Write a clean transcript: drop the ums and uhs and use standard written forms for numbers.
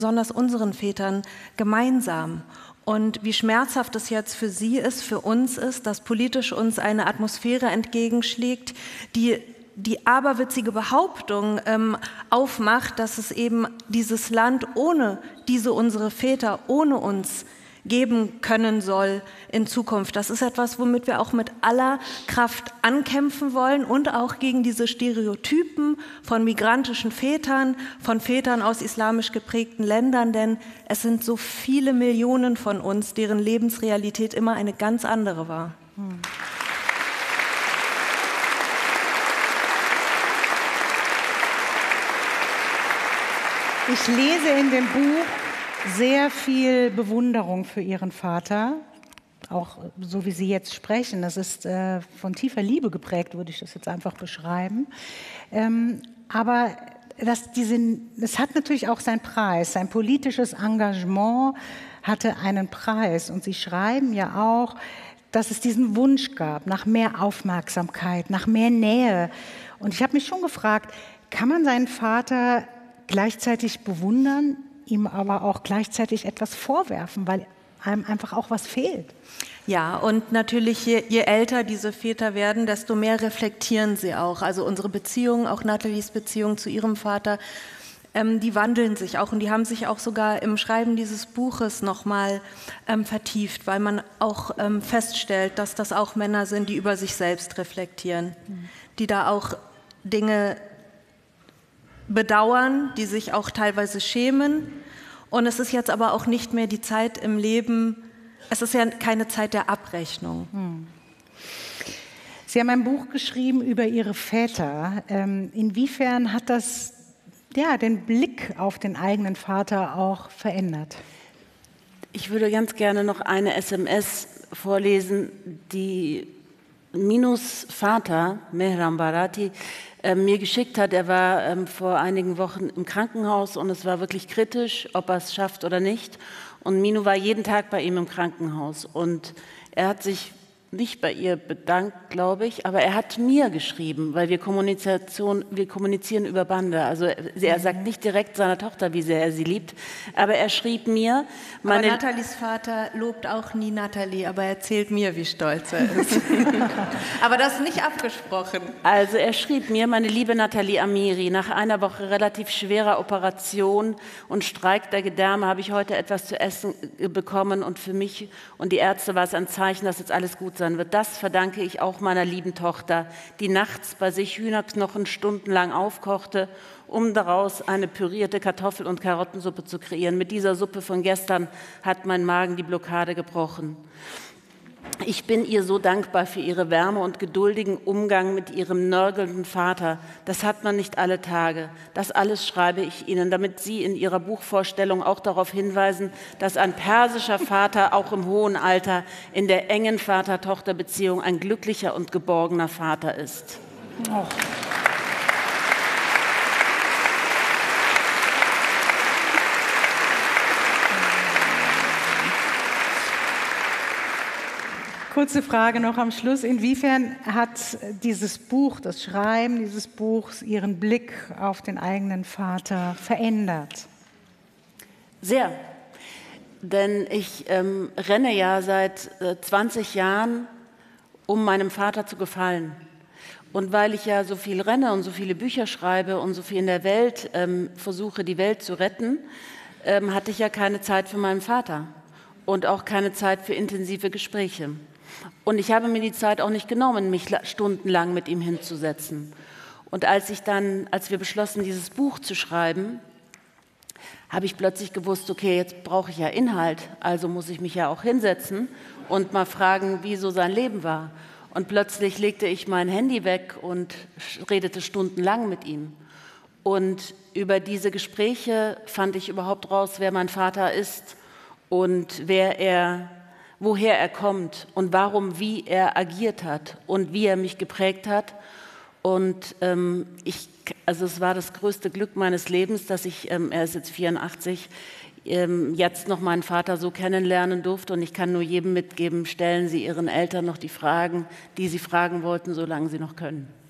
besonders unseren Vätern gemeinsam. Und wie schmerzhaft es jetzt für sie ist, für uns ist, dass politisch uns eine Atmosphäre entgegenschlägt, die aberwitzige Behauptung aufmacht, dass es eben dieses Land ohne diese unsere Väter, ohne uns geben können soll in Zukunft. Das ist etwas, womit wir auch mit aller Kraft ankämpfen wollen und auch gegen diese Stereotypen von migrantischen Vätern, von Vätern aus islamisch geprägten Ländern, denn es sind so viele Millionen von uns, deren Lebensrealität immer eine ganz andere war. Ich lese in dem Buch sehr viel Bewunderung für Ihren Vater, auch so wie Sie jetzt sprechen. Das ist von tiefer Liebe geprägt, würde ich das jetzt einfach beschreiben. Aber es hat natürlich auch seinen Preis. Sein politisches Engagement hatte einen Preis. Und Sie schreiben ja auch, dass es diesen Wunsch gab nach mehr Aufmerksamkeit, nach mehr Nähe. Und ich habe mich schon gefragt, kann man seinen Vater gleichzeitig bewundern, ihm aber auch gleichzeitig etwas vorwerfen, weil einem einfach auch was fehlt? Ja, und natürlich, je älter diese Väter werden, desto mehr reflektieren sie auch. Also unsere Beziehung, auch Nathalies Beziehung zu ihrem Vater, die wandeln sich auch und die haben sich auch sogar im Schreiben dieses Buches nochmal vertieft, weil man auch feststellt, dass das auch Männer sind, die über sich selbst reflektieren, die da auch Dinge bedauern, die sich auch teilweise schämen. Und es ist jetzt aber auch nicht mehr die Zeit im Leben, es ist ja keine Zeit der Abrechnung. Sie haben ein Buch geschrieben über Ihre Väter. Inwiefern hat das den Blick auf den eigenen Vater auch verändert? Ich würde ganz gerne noch eine SMS vorlesen, die Minus Vater, Mehran Barati, mir geschickt hat. Er war vor einigen Wochen im Krankenhaus und es war wirklich kritisch, ob er es schafft oder nicht. Und Minu war jeden Tag bei ihm im Krankenhaus und er hat sich nicht bei ihr bedankt, glaube ich, aber er hat mir geschrieben, weil wir kommunizieren über Bande. Also er sagt nicht direkt seiner Tochter, wie sehr er sie liebt, aber er schrieb mir... Aber Nathalies Vater lobt auch nie Nathalie, aber er erzählt mir, wie stolz er ist. Aber das ist nicht abgesprochen. Also er schrieb mir, meine liebe Nathalie Amiri, nach einer Woche relativ schwerer Operation und Streik der Gedärme habe ich heute etwas zu essen bekommen und für mich und die Ärzte war es ein Zeichen, dass jetzt alles gut sein wird. Das verdanke ich auch meiner lieben Tochter, die nachts bei sich Hühnerknochen stundenlang aufkochte, um daraus eine pürierte Kartoffel- und Karottensuppe zu kreieren. Mit dieser Suppe von gestern hat mein Magen die Blockade gebrochen. Ich bin ihr so dankbar für ihre Wärme und geduldigen Umgang mit ihrem nörgelnden Vater. Das hat man nicht alle Tage. Das alles schreibe ich Ihnen, damit Sie in Ihrer Buchvorstellung auch darauf hinweisen, dass ein persischer Vater auch im hohen Alter in der engen Vater-Tochter-Beziehung ein glücklicher und geborgener Vater ist. Oh. Kurze Frage noch am Schluss. Inwiefern hat dieses Buch, das Schreiben dieses Buchs, Ihren Blick auf den eigenen Vater verändert? Sehr. Denn ich renne ja seit 20 Jahren, um meinem Vater zu gefallen. Und weil ich ja so viel renne und so viele Bücher schreibe und so viel in der Welt versuche, die Welt zu retten, hatte ich ja keine Zeit für meinen Vater und auch keine Zeit für intensive Gespräche. Und ich habe mir die Zeit auch nicht genommen, mich stundenlang mit ihm hinzusetzen. Und als wir beschlossen, dieses Buch zu schreiben, habe ich plötzlich gewusst, okay, jetzt brauche ich ja Inhalt, also muss ich mich ja auch hinsetzen und mal fragen, wie so sein Leben war. Und plötzlich legte ich mein Handy weg und redete stundenlang mit ihm. Und über diese Gespräche fand ich überhaupt raus, wer mein Vater ist und woher er kommt und wie er agiert hat und wie er mich geprägt hat. Und es war das größte Glück meines Lebens, dass ich, er ist jetzt 84, jetzt noch meinen Vater so kennenlernen durfte. Und ich kann nur jedem mitgeben, stellen Sie Ihren Eltern noch die Fragen, die Sie fragen wollten, solange Sie noch können.